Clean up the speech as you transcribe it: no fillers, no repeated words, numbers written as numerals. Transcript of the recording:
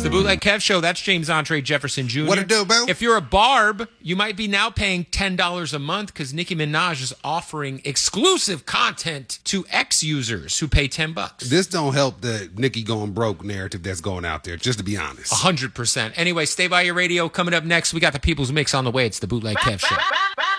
It's the Bootleg Kev Show. That's James Andre Jefferson Jr. What it do, boo? If you're a barb, you might be now paying $10 a month because Nicki Minaj is offering exclusive content to ex-users who pay $10. This don't help the Nicki going broke narrative that's going out there, just to be honest. 100%. Anyway, stay by your radio. Coming up next, we got the People's Mix on the way. It's the Bootleg Kev Show.